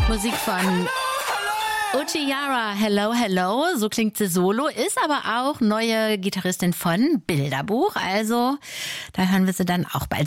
Musik von Uchiara, Hello, Hello, so klingt sie solo, ist aber auch neue Gitarristin von Bilderbuch, also da hören wir sie dann auch bald.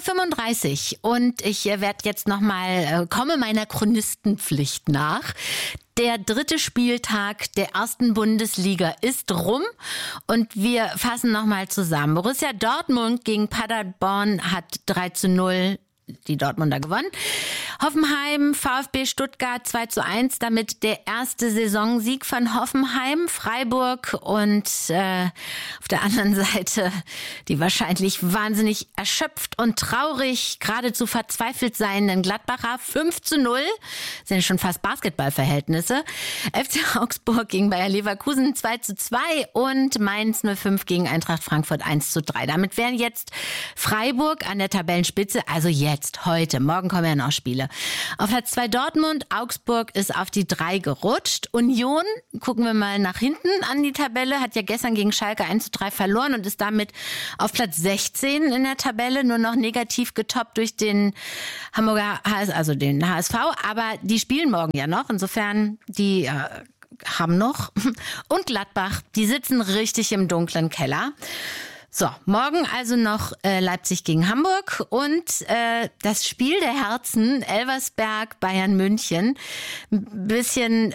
17:35 Uhr und ich werde jetzt nochmal, komme meiner Chronistenpflicht nach. Der 3. Spieltag der 1. Bundesliga ist rum und wir fassen nochmal zusammen. Borussia Dortmund gegen Paderborn hat 3:0 die Dortmunder gewonnen. Hoffenheim, VfB Stuttgart 2:1, damit der erste Saisonsieg von Hoffenheim. Freiburg und auf der anderen Seite die wahrscheinlich wahnsinnig erschöpft und traurig, geradezu verzweifelt seienden Gladbacher 5:0. Das sind ja schon fast Basketballverhältnisse. FC Augsburg gegen Bayer Leverkusen 2:2 und Mainz 05 gegen Eintracht Frankfurt 1:3. Damit wären jetzt Freiburg an der Tabellenspitze, also jetzt, heute, morgen kommen ja noch Spiele. Auf Platz 2 Dortmund, Augsburg ist auf die 3 gerutscht. Union, gucken wir mal nach hinten an die Tabelle, hat ja gestern gegen Schalke 1:3 verloren und ist damit auf Platz 16 in der Tabelle, nur noch negativ getoppt durch den Hamburger also den HSV, aber die spielen morgen ja noch, insofern die haben noch. Und Gladbach, die sitzen richtig im dunklen Keller. So, morgen also noch Leipzig gegen Hamburg und das Spiel der Herzen, Elversberg, Bayern München. Ein bisschen,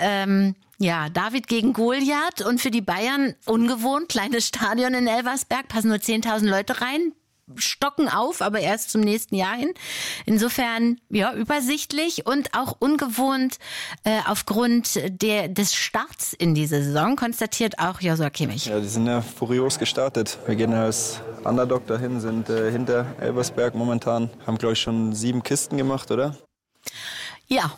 David gegen Goliath und für die Bayern ungewohnt, kleines Stadion in Elversberg, passen nur 10.000 Leute rein. Stocken auf, aber erst zum nächsten Jahr hin. Insofern, ja, übersichtlich und auch ungewohnt aufgrund des Starts in diese Saison, konstatiert auch Joshua Kimmich. Ja, die sind ja furios gestartet. Wir gehen als Underdog dahin, sind hinter Elversberg momentan, haben, glaube ich, schon 7 Kisten gemacht, oder? Ja.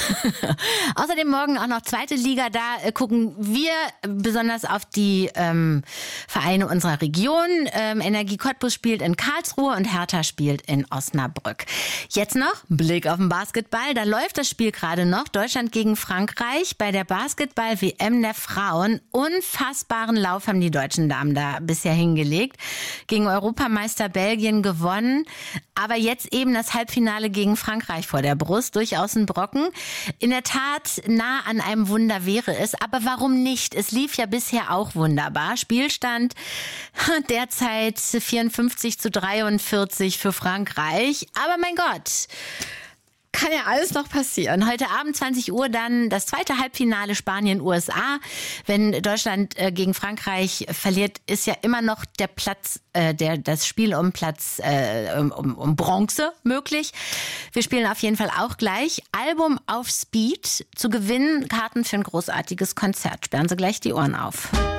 Außerdem morgen auch noch 2. Liga. Da gucken wir besonders auf die Vereine unserer Region. Energie Cottbus spielt in Karlsruhe und Hertha spielt in Osnabrück. Jetzt noch Blick auf den Basketball. Da läuft das Spiel gerade noch. Deutschland gegen Frankreich bei der Basketball-WM der Frauen. Unfassbaren Lauf haben die deutschen Damen da bisher hingelegt. Gegen Europameister Belgien gewonnen. Aber jetzt eben das Halbfinale gegen Frankreich vor der Brust. Durchaus ein Brocken. In der Tat, nah an einem Wunder wäre es. Aber warum nicht? Es lief ja bisher auch wunderbar. Spielstand derzeit 54:43 für Frankreich. Aber mein Gott, kann ja alles noch passieren. Heute Abend 20 Uhr dann das zweite Halbfinale Spanien-USA. Wenn Deutschland gegen Frankreich verliert, ist ja immer noch der Platz, das Spiel um Platz, um Bronze möglich. Wir spielen auf jeden Fall auch gleich. Album auf Speed zu gewinnen. Karten für ein großartiges Konzert. Sperren Sie gleich die Ohren auf.